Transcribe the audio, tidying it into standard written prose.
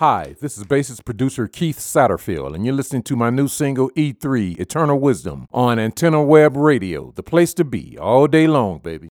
Hi, this is bassist producer Keith Satterfield, and you're listening to my new single E3, Eternal Wisdom, on Antenna Web Radio, the place to be all day long, baby.